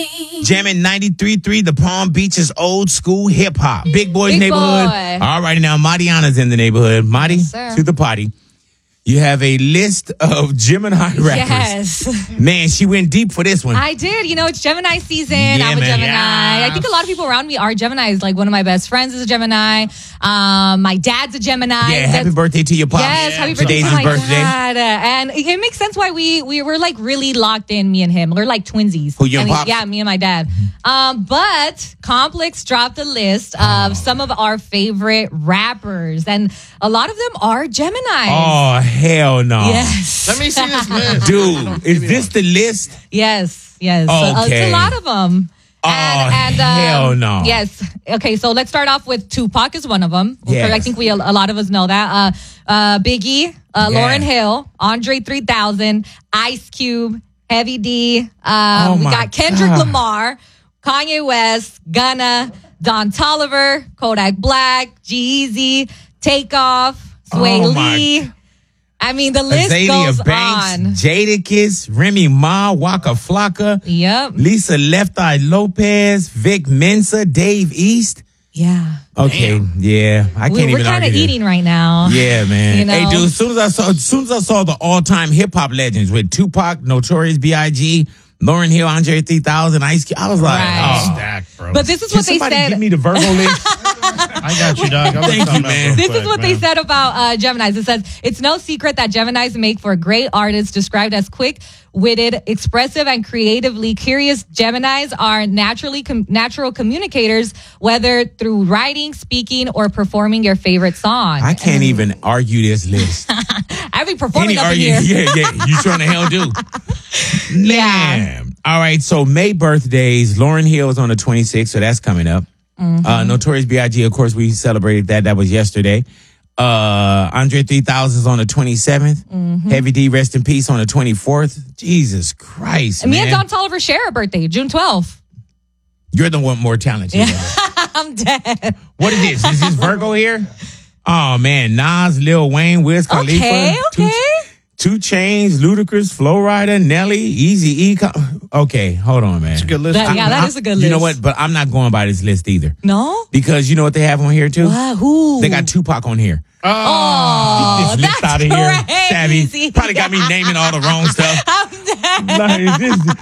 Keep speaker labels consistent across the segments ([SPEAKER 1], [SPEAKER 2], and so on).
[SPEAKER 1] Jamming 93.3, the Palm Beaches old school hip hop. Big Boy's
[SPEAKER 2] Big
[SPEAKER 1] neighborhood.
[SPEAKER 2] Boy.
[SPEAKER 1] All righty now, Mariana's in the neighborhood. Mari,
[SPEAKER 2] Yes,
[SPEAKER 1] to the potty. You have a list of Gemini rappers.
[SPEAKER 2] Yes.
[SPEAKER 1] Man, she went deep for this one.
[SPEAKER 2] I did. You know, it's Gemini season.
[SPEAKER 1] Yeah,
[SPEAKER 2] I'm a
[SPEAKER 1] man.
[SPEAKER 2] Gemini.
[SPEAKER 1] Yes.
[SPEAKER 2] I think a lot of people around me are Geminis. Like one of my best friends is a Gemini. My dad's a Gemini.
[SPEAKER 1] Yeah, happy birthday to your pop.
[SPEAKER 2] Yes, happy birthday
[SPEAKER 1] Today's
[SPEAKER 2] to
[SPEAKER 1] his
[SPEAKER 2] my
[SPEAKER 1] birthday.
[SPEAKER 2] dad. And it makes sense why we were like really locked in, me and him. We're like twinsies.
[SPEAKER 1] Who, you and Pops?
[SPEAKER 2] Yeah, me and my dad. But Complex dropped a list of some of our favorite rappers. And a lot of them are Geminis.
[SPEAKER 1] Oh, hell no.
[SPEAKER 2] Yes.
[SPEAKER 3] Let me see this list.
[SPEAKER 1] Dude, is this the list?
[SPEAKER 2] Yes. It's
[SPEAKER 1] Okay.
[SPEAKER 2] a lot of them.
[SPEAKER 1] Hell no.
[SPEAKER 2] Yes. Okay, so let's start off with Tupac is one of them.
[SPEAKER 1] Yes.
[SPEAKER 2] I think a lot of us know that. Biggie, Lauryn Hill, Andre 3000, Ice Cube, Heavy D. We got Kendrick
[SPEAKER 1] God.
[SPEAKER 2] Lamar, Kanye West, Gunna, Don Toliver, Kodak Black, G-Eazy, Takeoff, Sway
[SPEAKER 1] Oh, my
[SPEAKER 2] Lee. I mean, the list
[SPEAKER 1] Azalea
[SPEAKER 2] goes
[SPEAKER 1] Banks,
[SPEAKER 2] on.
[SPEAKER 1] Jadakiss, Remy Ma, Waka Flocka,
[SPEAKER 2] Yep.
[SPEAKER 1] Lisa Left Eye Lopez, Vic Mensa, Dave East.
[SPEAKER 2] Yeah.
[SPEAKER 1] Okay, yeah, I can't
[SPEAKER 2] We're
[SPEAKER 1] even
[SPEAKER 2] kind of
[SPEAKER 1] argue this.
[SPEAKER 2] eating right now.
[SPEAKER 1] Yeah, man.
[SPEAKER 2] You know?
[SPEAKER 1] Hey, dude, as soon as I saw the all-time hip-hop legends with Tupac, Notorious B.I.G., Lauryn Hill, Andre 3000, Ice Cube, I was like,
[SPEAKER 2] Right.
[SPEAKER 1] oh.
[SPEAKER 3] Stack, bro.
[SPEAKER 2] But this is
[SPEAKER 1] Can
[SPEAKER 2] what they
[SPEAKER 1] somebody
[SPEAKER 2] said.
[SPEAKER 1] give me the Virgo list?
[SPEAKER 3] I got you, dog. I'm
[SPEAKER 1] Thank
[SPEAKER 3] gonna
[SPEAKER 1] you,
[SPEAKER 3] come
[SPEAKER 1] man.
[SPEAKER 3] up real
[SPEAKER 2] This
[SPEAKER 3] quick,
[SPEAKER 2] is what
[SPEAKER 3] man.
[SPEAKER 2] they said about Geminis. It says, it's no secret that Geminis make for great artists, described as quick-witted, expressive, and creatively curious. Geminis are natural communicators, whether through writing, speaking, or performing your favorite song.
[SPEAKER 1] I can't even argue this list.
[SPEAKER 2] I be performing up in here.
[SPEAKER 1] Yeah. You trying to hell do?
[SPEAKER 2] Yeah.
[SPEAKER 1] Man. All right, so May birthdays. Lauryn Hill is on the 26th, so that's coming up. Notorious B.I.G., of course, we celebrated that. That was yesterday. Andre 3000 is on the 27th. Heavy D, rest in peace, on the 24th. Jesus Christ,
[SPEAKER 2] And me
[SPEAKER 1] man.
[SPEAKER 2] and Don Toliver share a birthday, June 12th.
[SPEAKER 1] You're the one more talented.
[SPEAKER 2] I'm dead.
[SPEAKER 1] What is this? Is this Virgo here? Oh, man. Nas, Lil Wayne, Wiz Khalifa.
[SPEAKER 2] Okay.
[SPEAKER 1] 2 Chainz, Ludacris, Flo Rida, Nelly, Easy E. Okay, hold on, man.
[SPEAKER 3] It's a good list.
[SPEAKER 2] That is a good list.
[SPEAKER 1] You know what? But I'm not going by this list either.
[SPEAKER 2] No?
[SPEAKER 1] Because you know what they have on here, too?
[SPEAKER 2] Who?
[SPEAKER 1] They got Tupac on here.
[SPEAKER 2] Oh,
[SPEAKER 1] Get this list
[SPEAKER 2] that's
[SPEAKER 1] out of here.
[SPEAKER 2] crazy.
[SPEAKER 1] Savvy. Probably got me naming all the wrong stuff.
[SPEAKER 2] I'm dead.
[SPEAKER 1] Like,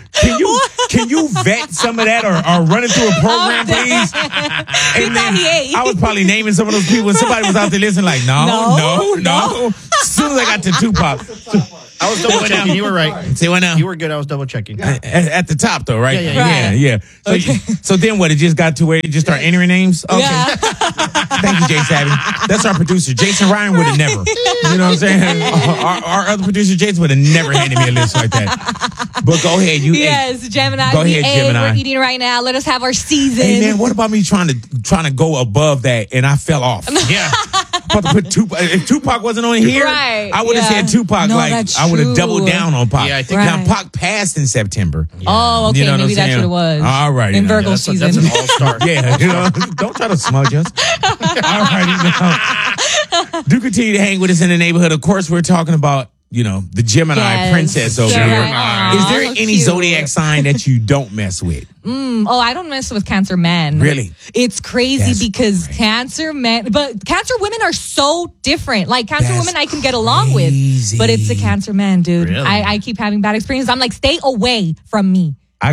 [SPEAKER 1] can you vet some of that or run it through a program, please? And then I was probably naming some of those people and somebody was out there listening like, no. As soon as I got to Tupac.
[SPEAKER 3] I was double checking. You were right.
[SPEAKER 1] Say what now?
[SPEAKER 3] You were good. I was double checking.
[SPEAKER 1] At the top, though, right?
[SPEAKER 3] Yeah.
[SPEAKER 1] So then what? It just got to where it just started entering names? Okay.
[SPEAKER 2] Yeah.
[SPEAKER 1] Thank you, Jay Savvy. That's our producer. Jason Ryan would have never. You know what I'm saying? Our other producer, Jason, would have never handed me a list like that. But go ahead.
[SPEAKER 2] Yes, Gemini.
[SPEAKER 1] Go ahead, Gemini.
[SPEAKER 2] We're eating right now. Let us have our season.
[SPEAKER 1] Hey, man, what about me trying to go above that and I fell off?
[SPEAKER 3] Yeah.
[SPEAKER 1] About to put Tupac. If Tupac wasn't on here,
[SPEAKER 2] Right,
[SPEAKER 1] I would have
[SPEAKER 2] yeah.
[SPEAKER 1] said Tupac.
[SPEAKER 2] No,
[SPEAKER 1] like
[SPEAKER 2] that's
[SPEAKER 1] I would have
[SPEAKER 2] true.
[SPEAKER 1] doubled down on Pac.
[SPEAKER 3] Yeah, I think-
[SPEAKER 1] Now
[SPEAKER 2] Right.
[SPEAKER 1] Pac passed in September.
[SPEAKER 2] Oh, okay.
[SPEAKER 1] You know what
[SPEAKER 2] Maybe
[SPEAKER 1] I'm
[SPEAKER 2] that's
[SPEAKER 1] saying?
[SPEAKER 2] what it was.
[SPEAKER 1] All right,
[SPEAKER 2] In
[SPEAKER 1] now.
[SPEAKER 2] Virgo
[SPEAKER 3] That's
[SPEAKER 2] season.
[SPEAKER 3] an all-star.
[SPEAKER 1] Yeah, you know, don't try to smudge us. All right, do continue to hang with us in the neighborhood. Of course, we're talking about, you know, the Gemini
[SPEAKER 2] Yes.
[SPEAKER 1] princess over
[SPEAKER 2] Gemini.
[SPEAKER 1] here.
[SPEAKER 2] Aw,
[SPEAKER 1] Is there
[SPEAKER 2] so
[SPEAKER 1] any
[SPEAKER 2] cute.
[SPEAKER 1] zodiac sign that you don't mess with?
[SPEAKER 2] Oh, I don't mess with Cancer men.
[SPEAKER 1] Really?
[SPEAKER 2] It's crazy
[SPEAKER 1] That's
[SPEAKER 2] because Cancer men, but Cancer women are so different. Like Cancer
[SPEAKER 1] That's
[SPEAKER 2] women I can get along with, but it's the Cancer men, dude.
[SPEAKER 3] Really?
[SPEAKER 2] I keep having bad experiences. I'm like, stay away from me.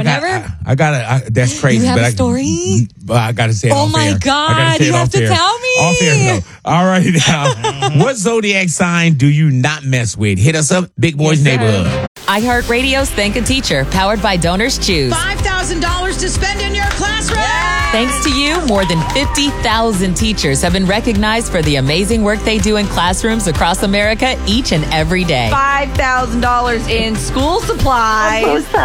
[SPEAKER 1] That's crazy.
[SPEAKER 2] You have
[SPEAKER 1] but
[SPEAKER 2] a story?
[SPEAKER 1] I got to say it
[SPEAKER 2] Oh
[SPEAKER 1] off
[SPEAKER 2] my
[SPEAKER 1] air.
[SPEAKER 2] God,
[SPEAKER 1] I gotta say
[SPEAKER 2] you
[SPEAKER 1] it
[SPEAKER 2] have
[SPEAKER 1] off
[SPEAKER 2] to
[SPEAKER 1] air.
[SPEAKER 2] tell me.
[SPEAKER 1] Off air, no. All right, now. What zodiac sign do you not mess with? Hit us up, Big Boys
[SPEAKER 2] Yes, sir.
[SPEAKER 1] Neighborhood.
[SPEAKER 4] iHeartRadio's Thank a Teacher, powered by Donors Choose.
[SPEAKER 5] $5,000 to spend in your classroom.
[SPEAKER 4] Thanks to you, more than 50,000 teachers have been recognized for the amazing work they do in classrooms across America each and every day.
[SPEAKER 6] $5,000 in school supplies.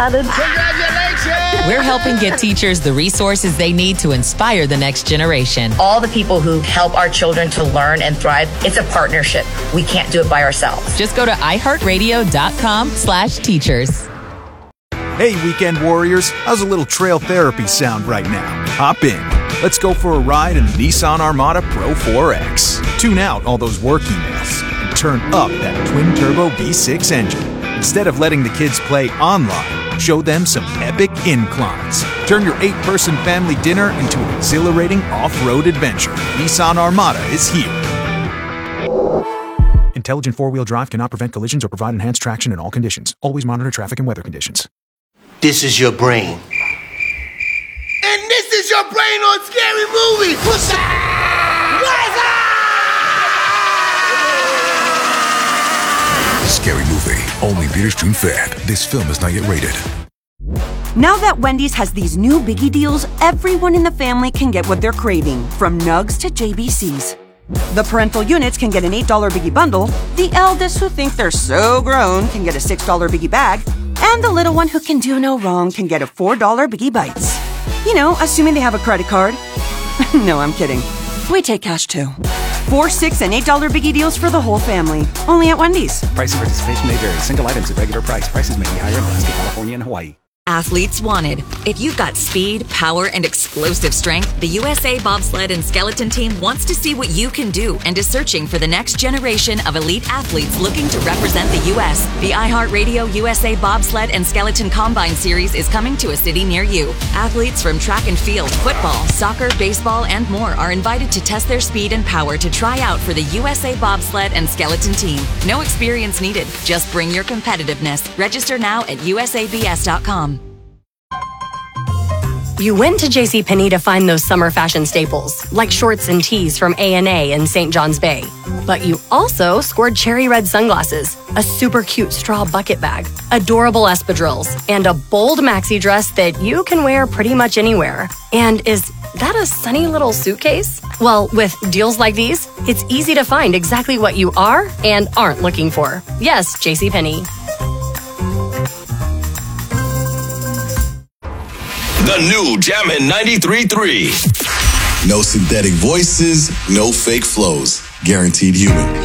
[SPEAKER 4] We're helping get teachers the resources they need to inspire the next generation.
[SPEAKER 7] All the people who help our children to learn and thrive, it's a partnership. We can't do it by ourselves.
[SPEAKER 4] Just go to iHeartRadio.com/teachers.
[SPEAKER 8] Hey, weekend warriors, how's a little trail therapy sound right now? Hop in. Let's go for a ride in the Nissan Armada Pro 4X. Tune out all those work emails and turn up that twin-turbo V6 engine. Instead of letting the kids play online, show them some epic inclines. Turn your 8-person family dinner into an exhilarating off-road adventure. Nissan Armada is here. Intelligent four-wheel drive cannot prevent collisions or provide enhanced traction in all conditions. Always monitor traffic and weather conditions.
[SPEAKER 9] This is your brain. And this is your brain on Scary Movie. What's
[SPEAKER 10] Scary Movie. Only theaters June 5th. This film is not yet rated.
[SPEAKER 11] Now that Wendy's has these new biggie deals, everyone in the family can get what they're craving, from nugs to JBCs. The parental units can get an $8 biggie bundle, the eldest who think they're so grown can get a $6 biggie bag, and the little one who can do no wrong can get a $4 biggie bites. You know, assuming they have a credit card. No, I'm kidding. We take cash too. 4, 6, and $8 biggie deals for the whole family. Only at Wendy's.
[SPEAKER 12] Price and participation may vary. Single items at regular price. Prices may be higher in Alaska, California, and Hawaii.
[SPEAKER 13] Athletes wanted. If you've got speed, power, and explosive strength, the USA Bobsled and Skeleton Team wants to see what you can do and is searching for the next generation of elite athletes looking to represent the U.S. The iHeartRadio USA Bobsled and Skeleton Combine Series is coming to a city near you. Athletes from track and field, football, soccer, baseball, and more are invited to test their speed and power to try out for the USA Bobsled and Skeleton Team. No experience needed. Just bring your competitiveness. Register now at usabs.com.
[SPEAKER 14] You went to JCPenney to find those summer fashion staples, like shorts and tees from A&A and St. John's Bay. But you also scored cherry red sunglasses, a super cute straw bucket bag, adorable espadrilles, and a bold maxi dress that you can wear pretty much anywhere. And is that a sunny little suitcase? Well, with deals like these, it's easy to find exactly what you are and aren't looking for. Yes, JCPenney.
[SPEAKER 15] The new Jammin' 93.3.
[SPEAKER 16] No synthetic voices, no fake flows. Guaranteed human.